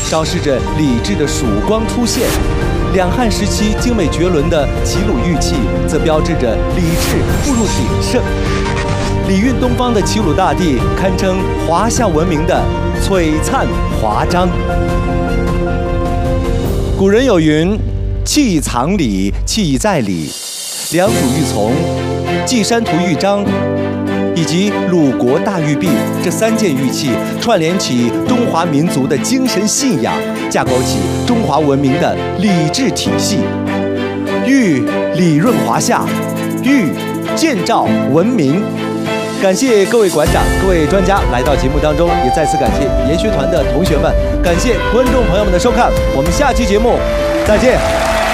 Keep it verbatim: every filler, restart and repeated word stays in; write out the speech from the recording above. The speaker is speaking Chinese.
昭示着礼制的曙光出现；两汉时期精美绝伦的齐鲁玉器，则标志着礼制步入鼎盛。礼运东方的齐鲁大地，堪称华夏文明的璀璨华章。古人有云：“器藏礼，器在礼。”良渚玉琮、稷山图玉章以及鲁国大玉璧这三件玉器，串联起中华民族的精神信仰，架构起中华文明的礼制体系。玉礼润华夏，玉建造文明。感谢各位馆长、各位专家来到节目当中，也再次感谢研学团的同学们，感谢观众朋友们的收看，我们下期节目再见。